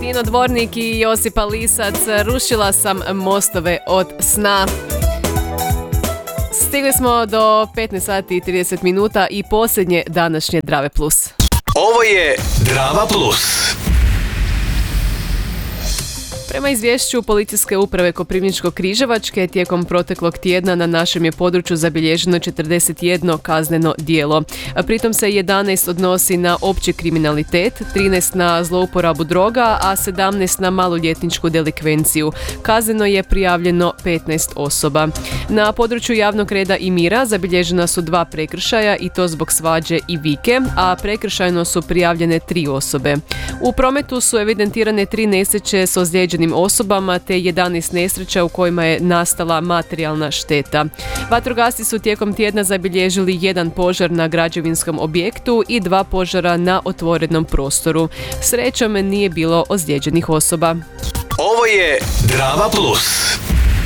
Nino Dvornik i Josipa Lisac, Rušila sam mostove od sna. Stigli smo do 15 sati i 30 minuta i posljednje današnje Drave Plus. Ovo je Drava Plus. Prema izvješću Policijske uprave Koprivničko-križevačke, tijekom proteklog tjedna na našem je području zabilježeno 41 kazneno djelo. Pritom se 11 odnosi na opći kriminalitet, 13 na zlouporabu droga, a 17 na maloljetničku delikvenciju. Kazneno je prijavljeno 15 osoba. Na području javnog reda i mira zabilježena su 2 prekršaja i to zbog svađe i vike, a prekršajno su prijavljene 3 osobe. U prometu su evidentirane 3 nesreće s ozlijeđenim osobama te 11 nesreća u kojima je nastala materijalna šteta. Vatrogasci su tijekom tjedna zabilježili 1 požar na građevinskom objektu i 2 požara na otvorenom prostoru. Srećom nije bilo ozlijeđenih osoba. Ovo je Drava Plus.